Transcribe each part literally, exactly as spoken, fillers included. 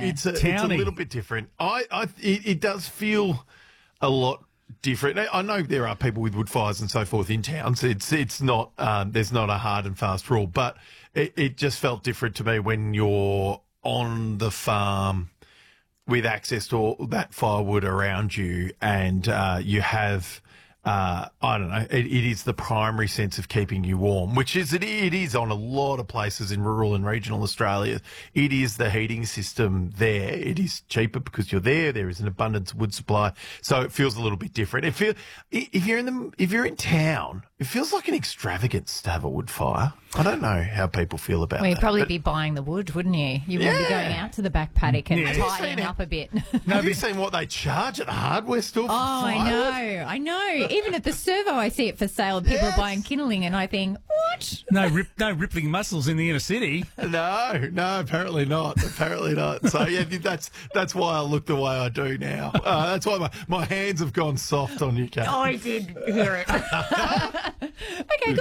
it's a, it's a little bit different. I, I it, it does feel a lot different. I know there are people with wood fires and so forth in towns. It's it's not um, there's not a hard and fast rule, but it, it just felt different to me when you're on the farm with access to all that firewood around you, and uh, you have. Uh, I don't know. It, it is the primary sense of keeping you warm, which is it, it is on a lot of places in rural and regional Australia. It is the heating system there. It is cheaper because you're there. There is an abundance of wood supply, so it feels a little bit different. It feel if you're in the if you're in town, it feels like an extravagance to have a wood fire. I don't know how people feel about well, you'd that. probably but, be buying the wood, wouldn't you? You yeah. wouldn't be going out to the back paddock and Yeah. tidying up a bit. No, have you seen what they charge at the hardware store for Oh, I firewood? know, I know. Even at the servo, I see it for sale. And people Yes. are buying kindling, and I think, what? No, rip, no rippling muscles in the inner city. No, no, apparently not. Apparently not. So yeah, that's that's why I look the way I do now. Uh, that's why my, my hands have gone soft on you, Kate. I did hear it. Okay,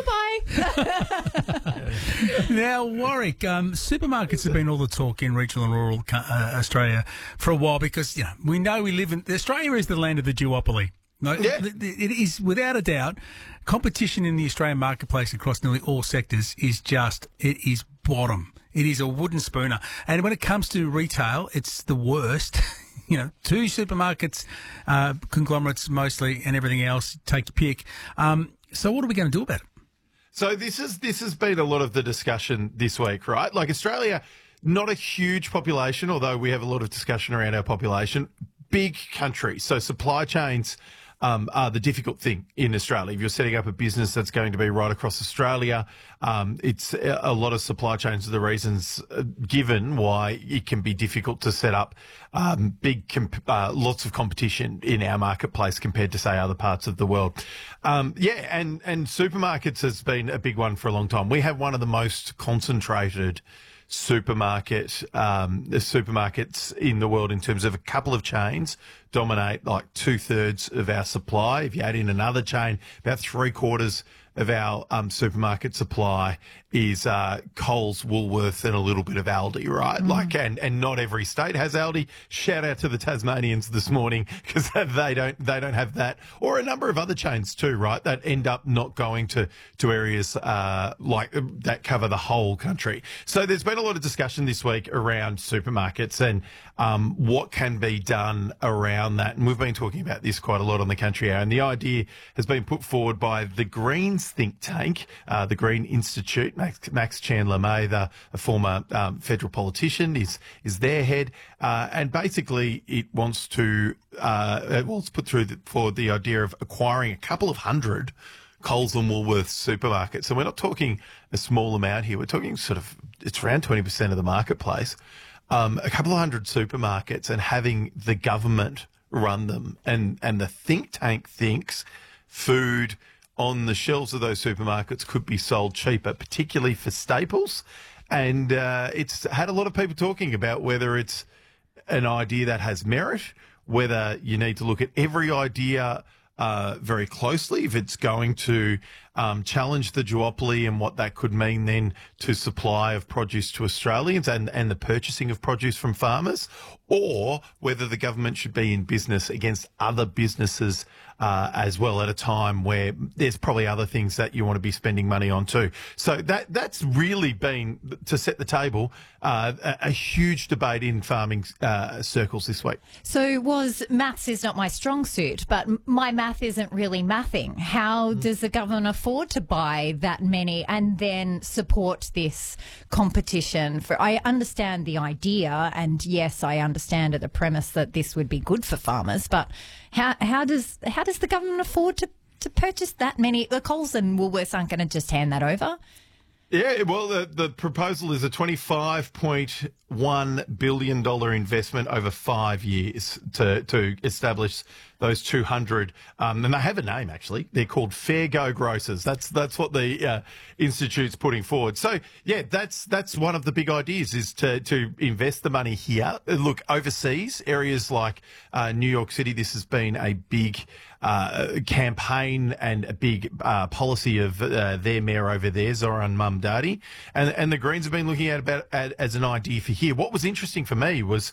goodbye. Now, Warwick, um, supermarkets have been all the talk in regional and rural uh, Australia for a while because you know we know we live in Australia is the land of the duopoly. No, Yeah. it, it is without a doubt. Competition in the Australian marketplace across nearly all sectors is just it is bottom. It is a wooden spooner, and when it comes to retail, it's the worst. You know, two supermarkets, uh, conglomerates mostly, and everything else. Take your pick. Um, so, what are we going to do about it? So this is this has been a lot of the discussion this week, right? Like Australia, not a huge population, although we have a lot of discussion around our population. Big country, so supply chains um, are the difficult thing in Australia. If you're setting up a business that's going to be right across Australia, um, it's a, a lot of supply chains are the reasons uh, given why it can be difficult to set up um, big, comp- uh, lots of competition in our marketplace compared to, say, other parts of the world. Um, yeah, and, and supermarkets has been a big one for a long time. We have one of the most concentrated supermarket um, the supermarkets in the world in terms of a couple of chains dominate like two thirds of our supply. If you add in another chain, about three quarters of our um, supermarket supply is uh, Coles, Woolworths, and a little bit of Aldi, right? Mm. Like, and, and not every state has Aldi. Shout out to the Tasmanians this morning because they don't they don't have that, or a number of other chains too, right? That end up not going to to areas uh, like that cover the whole country. So there's been a lot of discussion this week around supermarkets and um, what can be done around that, and we've been talking about this quite a lot on the Country Hour. And the idea has been put forward by the Greens think tank, uh, the Green Institute. Max, Max Chandler May, the a former um, federal politician, is is their head, uh, and basically it wants to uh, well, it's put through the, for the idea of acquiring a couple of hundred Coles and Woolworths supermarkets. So we're not talking a small amount here. We're talking sort of it's around twenty percent of the marketplace. Um, a couple of hundred supermarkets and having the government run them, and and the think tank thinks food on the shelves of those supermarkets could be sold cheaper, particularly for staples. And uh, it's had a lot of people talking about whether it's an idea that has merit, whether you need to look at every idea uh, very closely, if it's going to um, challenge the duopoly and what that could mean then to supply of produce to Australians and, and the purchasing of produce from farmers, or whether the government should be in business against other businesses uh, as well at a time where there's probably other things that you want to be spending money on too. So that that's really been, to set the table, uh, a, a huge debate in farming uh, circles this week. So was maths is not my strong suit, but m- my math isn't really mathing. How mm. does the government afford to buy that many and then support this competition? For I understand the idea, and yes, I understand at the premise that this would be good for farmers, but how how does how does the government afford to, to purchase that many? The Coles and Woolworths aren't going to just hand that over. Yeah, well, the, the proposal is a twenty-five point one billion dollars investment over five years to, to establish those two hundred. Um, and they have a name, actually. They're called Fair Go Grocers. That's that's what the uh, Institute's putting forward. So, yeah, that's that's one of the big ideas, is to, to invest the money here. Look, overseas, areas like uh, New York City, this has been a big uh, campaign and a big uh, policy of uh, their mayor over there, Zoran Mamdani. And, and the Greens have been looking at about at, as an idea for here. What was interesting for me was